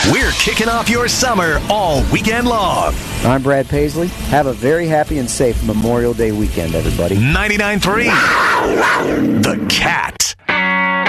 We're kicking off your summer all weekend long. I'm Brad Paisley. Have a very happy and safe Memorial Day weekend, everybody. 99.3 The Cat.